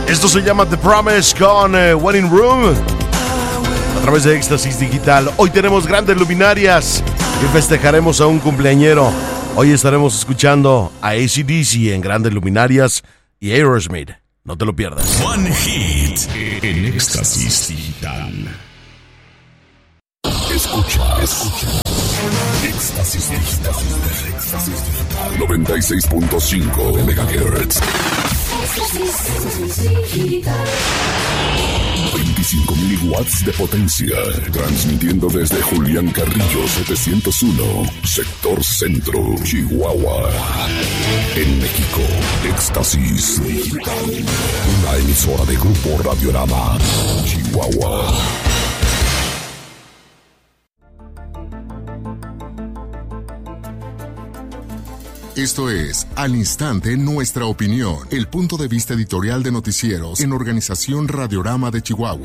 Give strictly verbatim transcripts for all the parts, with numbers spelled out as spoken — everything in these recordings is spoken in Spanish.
Esto se llama The Promise con uh, Wedding Room a través de Éxtasis Digital. Hoy tenemos grandes luminarias y festejaremos a un cumpleañero. Hoy estaremos escuchando a A C D C en Grandes Luminarias y Aerosmith. No te lo pierdas. One Hit en Éxtasis Digital. Escucha, escucha. Éxtasis Digital. Éxtasis Digital. noventa y seis punto cinco megahertz. veinticinco mil watts de potencia. Transmitiendo desde Julián Carrillo setecientos uno, sector centro, Chihuahua. En México, Éxtasis Digital. Una emisora de Grupo Radiorama, Chihuahua. Esto es Al Instante Nuestra Opinión, el punto de vista editorial de noticieros en Organización Radiorama de Chihuahua.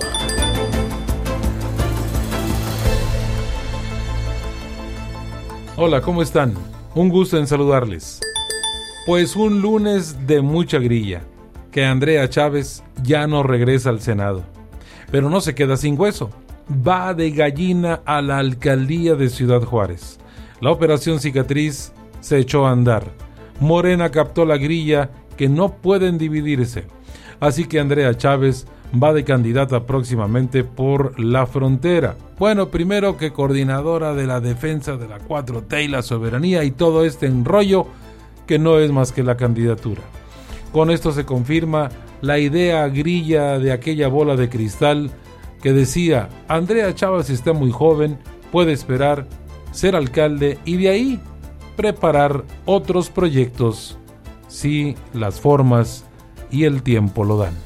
Hola, ¿cómo están? Un gusto en saludarles. Pues un lunes de mucha grilla, que Andrea Chávez ya no regresa al Senado. Pero no se queda sin hueso. Va de gallina a la alcaldía de Ciudad Juárez. La operación cicatriz se echó a andar. Morena captó la grilla que no pueden dividirse. Así que Andrea Chávez va de candidata próximamente por La Frontera. Bueno, primero que coordinadora de la defensa de la cuatro T y la soberanía y todo este enrollo que no es más que la candidatura. Con esto se confirma la idea grilla de aquella bola de cristal que decía: Andrea Chávez está muy joven, puede esperar ser alcalde y de ahí preparar otros proyectos si las formas y el tiempo lo dan.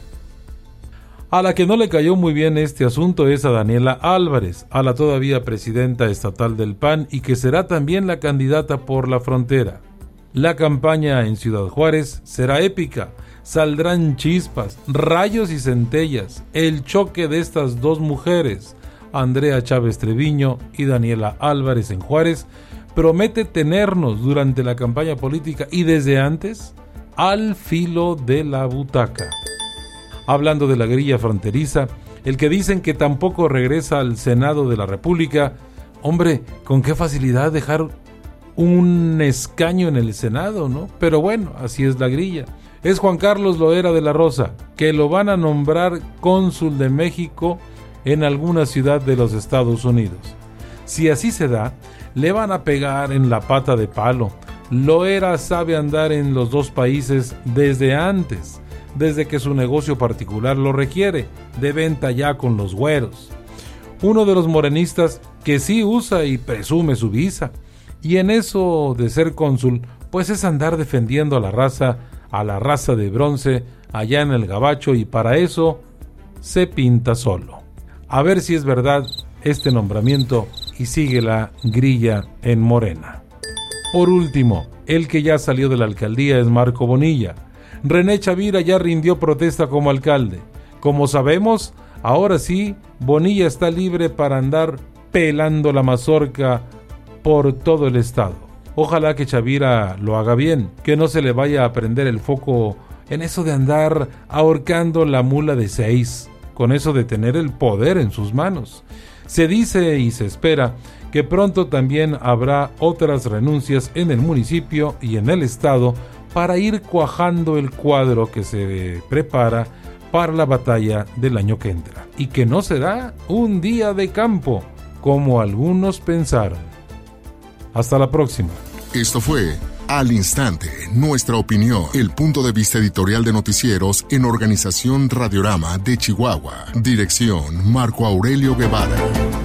A la que no le cayó muy bien este asunto es a Daniela Álvarez, a la todavía presidenta estatal del P A N y que será también la candidata por La Frontera. La campaña en Ciudad Juárez será épica, saldrán chispas, rayos y centellas, el choque de estas dos mujeres, Andrea Chávez Treviño y Daniela Álvarez en Juárez, promete tenernos durante la campaña política y desde antes al filo de la butaca. Hablando de la grilla fronteriza, el que dicen que tampoco regresa al Senado de la República, hombre, con qué facilidad dejar un escaño en el Senado, ¿no? Pero bueno, así es la grilla. Es Juan Carlos Loera de la Rosa, que lo van a nombrar cónsul de México en alguna ciudad de los Estados Unidos. Si así se da, le van a pegar en la pata de palo. Loera sabe andar en los dos países desde antes, desde que su negocio particular lo requiere, de venta ya con los güeros. Uno de los morenistas que sí usa y presume su visa. Y en eso de ser cónsul, pues es andar defendiendo a la raza, a la raza de bronce, allá en el Gabacho, y para eso se pinta solo. A ver si es verdad este nombramiento y sigue la grilla en Morena. Por último, el que ya salió de la alcaldía es Marco Bonilla. René Chavira ya rindió protesta como alcalde. Como sabemos, ahora sí, Bonilla está libre para andar pelando la mazorca por todo el estado. Ojalá que Chavira lo haga bien, que no se le vaya a prender el foco en eso de andar ahorcando la mula de seis, con eso de tener el poder en sus manos. Se dice y se espera que pronto también habrá otras renuncias en el municipio y en el estado para ir cuajando el cuadro que se prepara para la batalla del año que entra. Y que no será un día de campo, como algunos pensaron. Hasta la próxima. Esto fue Al Instante, Nuestra Opinión, el punto de vista editorial de noticieros en Organización Radiorama de Chihuahua. Dirección Marco Aurelio Guevara.